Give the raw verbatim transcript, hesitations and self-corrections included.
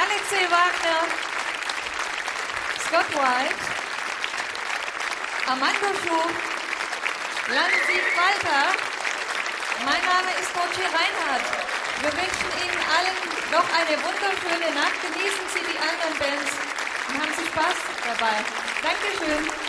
Alexei Wagner, Scott White, Armando Schub, Lansi Walter. Mein Name ist Dorothee Reinhardt. Wir wünschen Ihnen allen noch eine wunderschöne Nacht. Genießen Sie die anderen Bands und haben Sie Spaß dabei. Dankeschön.